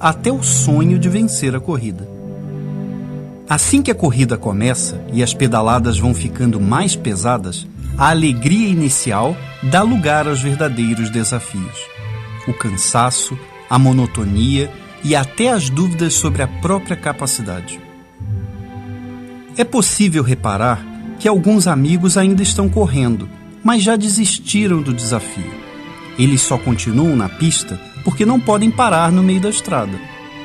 até o sonho de vencer a corrida. Assim que a corrida começa e as pedaladas vão ficando mais pesadas, a alegria inicial dá lugar aos verdadeiros desafios. O cansaço, a monotonia e até as dúvidas sobre a própria capacidade. É possível reparar que alguns amigos ainda estão correndo, mas já desistiram do desafio. Eles só continuam na pista porque não podem parar no meio da estrada.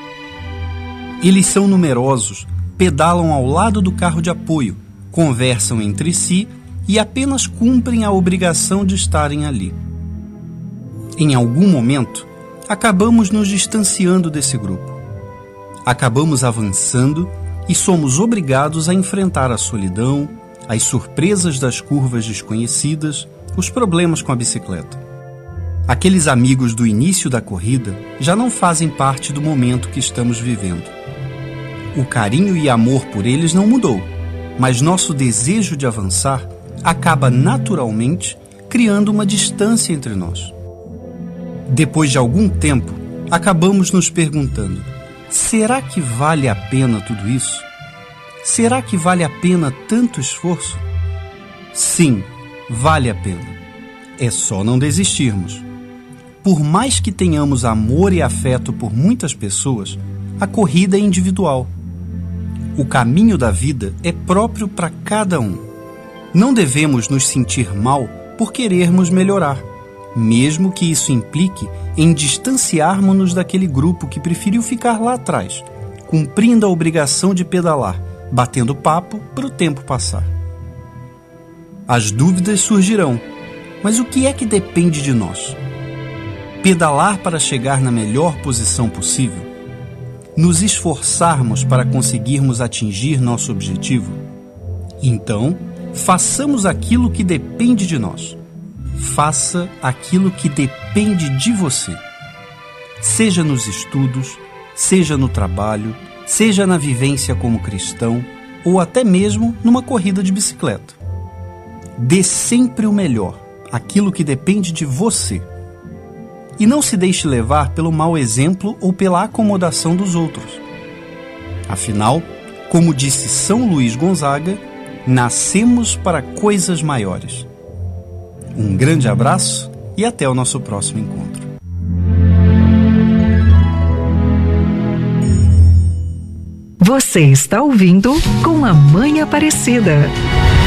Eles são numerosos, pedalam ao lado do carro de apoio, conversam entre si e apenas cumprem a obrigação de estarem ali. Em algum momento, acabamos nos distanciando desse grupo. Acabamos avançando e somos obrigados a enfrentar a solidão, as surpresas das curvas desconhecidas, os problemas com a bicicleta. Aqueles amigos do início da corrida já não fazem parte do momento que estamos vivendo. O carinho e amor por eles não mudou, mas nosso desejo de avançar acaba naturalmente criando uma distância entre nós. Depois de algum tempo, acabamos nos perguntando: será que vale a pena tudo isso? Será que vale a pena tanto esforço? Sim, vale a pena. É só não desistirmos. Por mais que tenhamos amor e afeto por muitas pessoas, a corrida é individual. O caminho da vida é próprio para cada um. Não devemos nos sentir mal por querermos melhorar, mesmo que isso implique em distanciarmos-nos daquele grupo que preferiu ficar lá atrás, cumprindo a obrigação de pedalar, batendo papo para o tempo passar. As dúvidas surgirão, mas o que é que depende de nós? Pedalar para chegar na melhor posição possível? Nos esforçarmos para conseguirmos atingir nosso objetivo? Então, façamos aquilo que depende de nós. Faça aquilo que depende de você. Seja nos estudos, seja no trabalho, seja na vivência como cristão ou até mesmo numa corrida de bicicleta. Dê sempre o melhor, aquilo que depende de você. E não se deixe levar pelo mau exemplo ou pela acomodação dos outros. Afinal, como disse São Luís Gonzaga, nascemos para coisas maiores. Um grande abraço e até o nosso próximo encontro. Você está ouvindo Com a Mãe Aparecida.